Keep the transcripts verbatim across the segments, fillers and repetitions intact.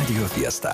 Radio Fiesta.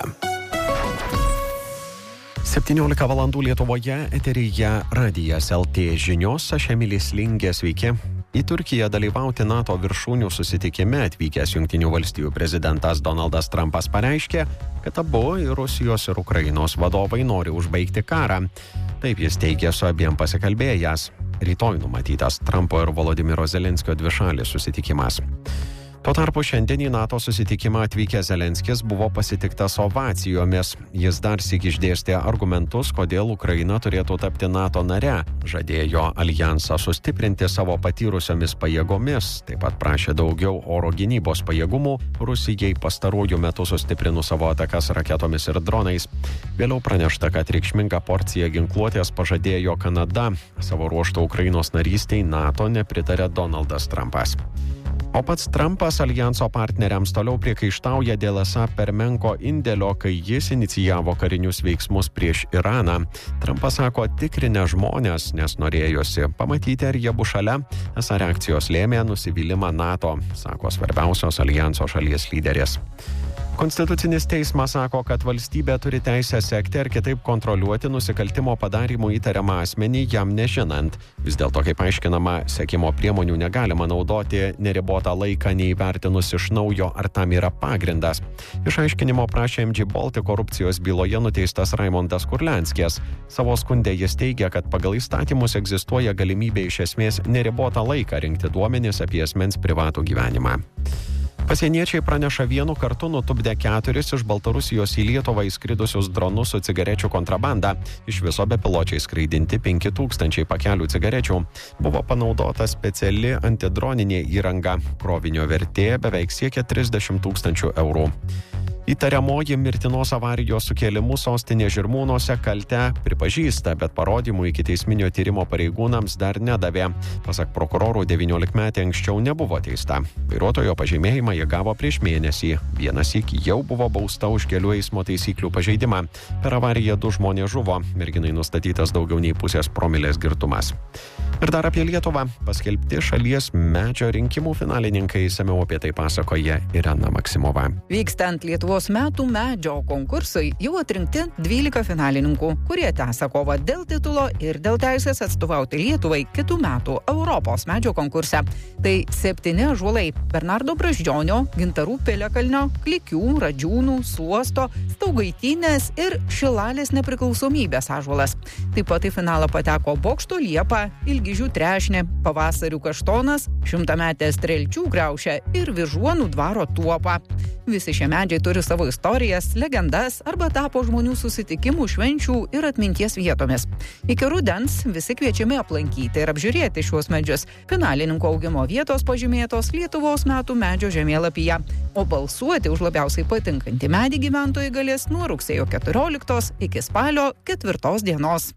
septyniolika valandų Lietuvoje, eteryje Radijas L T žinios, aš Emilis Lingė, sveiki. Į Turkiją dalyvauti NATO viršūnių susitikime atvykęs Jungtinių valstijų prezidentas Donaldas Trumpas pareiškė, kad abu ir Rusijos ir Ukrainos vadovai nori užbaigti karą. Taip jis teigė su abiem pasikalbėjęs. Rytoj numatytas Trumpo ir Volodymyro Zelenskio dvišalis susitikimas. Tuo tarpu šiandien į NATO susitikimą atvykęs Zelenskis buvo pasitiktas ovacijomis. Jis dar sykį išdėstė argumentus, kodėl Ukraina turėtų tapti NATO nare. Žadėjo aljansą sustiprinti savo patyrusiomis pajėgomis. Taip pat prašė daugiau oro gynybos pajėgumų, Rusijai pastaruoju metu sustiprinus savo atakas raketomis ir dronais. Vėliau pranešta, kad reikšmingą porciją ginkluotės pažadėjo Kanada. Savo ruožtu Ukrainos narystei NATO nepritarė Donaldas Trumpas. O pats Trumpas aljanso partneriams toliau priekaištauja dėl esą per menko indėlio, kai jis inicijavo karinius veiksmus prieš Iraną. Trumpas sako tikrinę žmonės, nes norėjosi pamatyti, ar jie bus šalia. Esą reakcijos lėmė nusivylimą NATO, sako svarbiausios aljanso šalies lyderės. Konstitucinis teismas sako, kad valstybė turi teisę sekti ar kitaip kontroliuoti nusikaltimo padarymu įtariamą asmenį jam nežinant. Vis dėlto, kaip aiškinama, sekimo priemonių negalima naudoti neribotą laiką neįvertinus iš naujo, ar tam yra pagrindas. Išaiškinimo prašė M G Baltic korupcijos byloje nuteistas Raimondas Kurlianskis. Savo skunde jis teigia, kad pagal įstatymus egzistuoja galimybė iš esmės neribotą laiką rinkti duomenis apie asmens privatų gyvenimą. Pasieniečiai praneša vienu kartu nutupdę keturis iš Baltarusijos į Lietuvą įskridusius dronus su cigarečių kontrabanda. Iš viso bepiločiai skraidinti penki tūkstančiai pakelių cigarečių. Buvo panaudota speciali antidroninė įranga. Krovinio vertė beveik siekia trisdešimt tūkstančių eurų. Įtariamoji mirtinos avarijos sukėlimu sostinės Žirmūnuose kaltę pripažįsta, bet parodymų ikiteisminio tyrimo pareigūnams dar nedavė. Pasak prokurorų, devyniolikmetė anksčiau nebuvo teista. Vairuotojo pažymėjimą jie gavo prieš mėnesį. Vienąsyk jau buvo bausta už kelių eismo taisyklių pažeidimą. Per avariją du žmonės žuvo. Merginai nustatytas daugiau nei pusės promilės girtumas. Ir dar apie Lietuvą. Paskelbti šalies medžio rinkimų finalininkai. Išsamiau apie tai pasakoja Irena Maksimova. Vykstant Lietuvos metų medžio konkursui jau atrinkti dvylika finalininkų, kurie tęsia kovą dėl titulo ir dėl teisės atstovauti Lietuvai kitų metų Europos medžio konkurse. Tai septyni ąžuolai – Bernardo Brazdžionio, Gintarų Piliakalnio, Klikių, Radžiūnų, Suosto, Staugaitinės ir Šilalės nepriklausomybės ąžuolas. Taip pat į finalą pateko Bokšto Liepa, Ilgižių Trešnė, Pavasarių Kaštonas, Šimtametė Strelčių Kriaušė ir Vyžuonų dvaro Tuopa. Visi šie medžiai turi savo istorijas, legendas arba tapo žmonių susitikimų, švenčių ir atminties vietomis. Iki rudens visi kviečiami aplankyti ir apžiūrėti šiuos medžius. Finalininkų augimo vietos pažymėtos Lietuvos metų medžio žemėlapyje. O balsuoti už labiausiai patinkantį medį gyventojai galės nuo rugsėjo keturioliktos iki spalio ketvirtos dienos.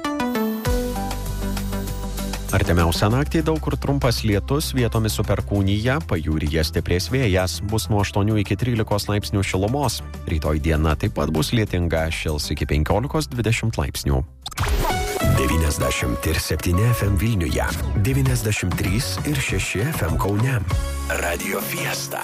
Artimiausią naktį daug kur trumpas lietus, vietomis su perkūnija, pajūryje stiprės vėjas, bus nuo aštuonių iki trylikos laipsnių šilumos. Rytoj diena taip pat bus lietinga, šils iki penkiolikos dvidešimt laipsnių. devyniasdešimt septyni F M Vilniuje, devyniasdešimt trys ir šeši F M Kaune. Radio Fiesta.